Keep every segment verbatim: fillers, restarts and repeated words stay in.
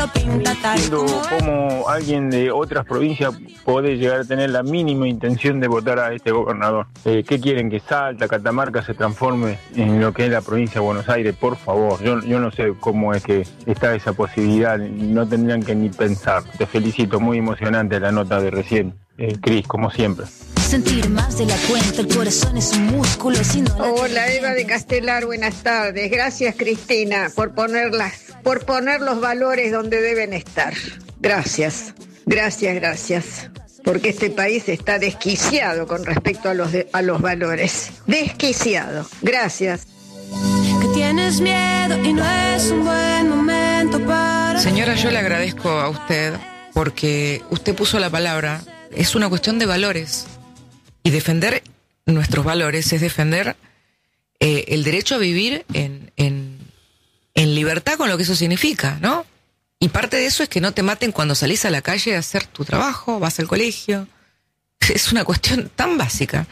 Entiendo cómo alguien de otras provincias puede llegar a tener la mínima intención de votar a este gobernador. Eh, ¿Qué quieren? ¿Que Salta, Catamarca se transforme en lo que es la provincia de Buenos Aires? Por favor, yo, yo no sé cómo es que está esa posibilidad, no tendrían que ni pensar. Te felicito, muy emocionante la nota de recién, eh, Cris, como siempre. Sentir más de la cuenta, el corazón es un músculo. Si no Hola, Eva de Castelar, buenas tardes. Gracias, Cristina, por ponerlas, por poner los valores donde deben estar. Gracias, gracias, gracias. Porque este país está desquiciado con respecto a los, de, a los valores. Desquiciado. Gracias. Que tienes miedo y no es un buen momento para... Señora, yo le agradezco a usted porque usted puso la palabra. Es una cuestión de valores. Y defender nuestros valores es defender eh, el derecho a vivir en, en, en libertad con lo que eso significa, ¿no? Y parte de eso es que no te maten cuando salís a la calle a hacer tu trabajo, vas al colegio. Es una cuestión tan básica.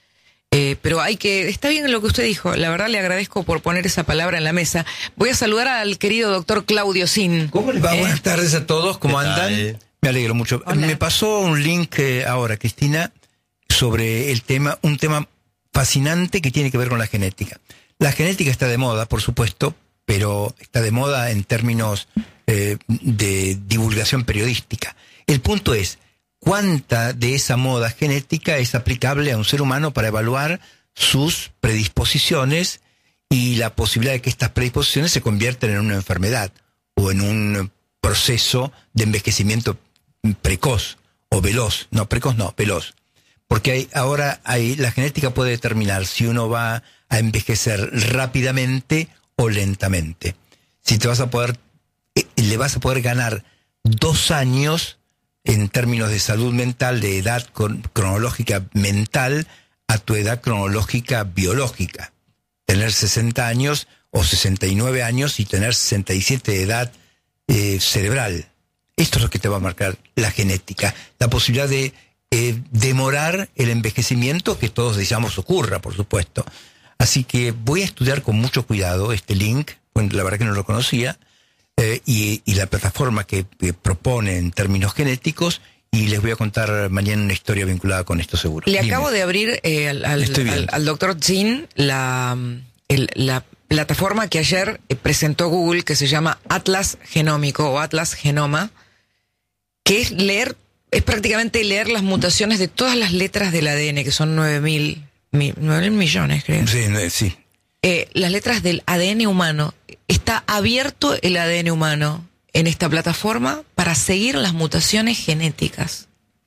Eh, pero hay que... Está bien lo que usted dijo. La verdad le agradezco por poner esa palabra en la mesa. Voy a saludar al querido doctor Claudio Sin. ¿Cómo les va? ¿Eh? Buenas tardes a todos. ¿Cómo andan? Me alegro mucho. Hola. Me pasó un link eh, ahora, Cristina, sobre el tema, un tema fascinante que tiene que ver con la genética. La genética está de moda, por supuesto, pero está de moda en términos eh, de divulgación periodística. El punto es, ¿cuánta de esa moda genética es aplicable a un ser humano para evaluar sus predisposiciones y la posibilidad de que estas predisposiciones se conviertan en una enfermedad o en un proceso de envejecimiento precoz o veloz? No, precoz no, veloz. Porque hay, ahora hay, la genética puede determinar si uno va a envejecer rápidamente o lentamente. Si te vas a poder, eh, le vas a poder ganar dos años en términos de salud mental, de edad con, cronológica mental, a tu edad cronológica biológica. Tener sesenta años o sesenta y nueve años y tener sesenta y siete de edad eh, cerebral. Esto es lo que te va a marcar la genética. La posibilidad de Eh, demorar el envejecimiento que todos deseamos ocurra, por supuesto. Así que voy a estudiar con mucho cuidado este link, bueno, la verdad que no lo conocía, eh, y, y la plataforma que, que propone en términos genéticos, y les voy a contar mañana una historia vinculada con esto seguro. Le Dime. acabo de abrir eh, al, al, al, al doctor Zin la, el, la plataforma que ayer presentó Google, que se llama Atlas Genómico o Atlas Genoma, que es leer Es prácticamente leer las mutaciones de todas las letras del A D N, que son nueve mil, nueve mil millones, creo. Sí, sí. Eh, las letras del A D N humano. Está abierto el A D N humano en esta plataforma para seguir las mutaciones genéticas.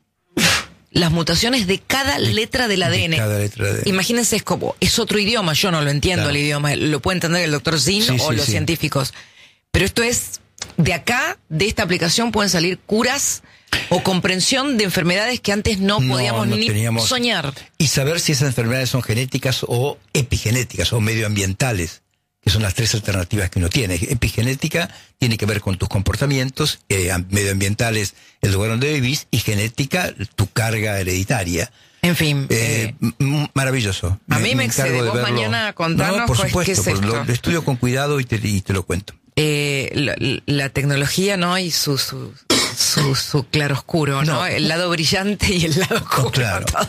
Las mutaciones de cada de, letra del A D N. De cada letra de... Imagínense, es como, es otro idioma, yo no lo entiendo, claro. El idioma, lo puede entender el doctor Zin sí, o sí, los sí. científicos. Pero esto es, de acá, de esta aplicación pueden salir curas o comprensión de enfermedades que antes no, no podíamos no ni teníamos, soñar. Y saber si esas enfermedades son genéticas o epigenéticas o medioambientales, que son las tres alternativas que uno tiene. Epigenética tiene que ver con tus comportamientos, eh, medioambientales, el lugar donde vivís, y genética, tu carga hereditaria. En fin. Eh, eh, maravilloso. A me, mí me, me excede. Vos verlo. Mañana contarnos no, por pues, supuesto, qué es esto. Lo, lo estudio con cuidado y te, y te lo cuento. Eh, la, la tecnología, ¿no? Y su, su, su, su claroscuro, ¿no? no? El lado brillante y el lado oscuro. Oh, claro.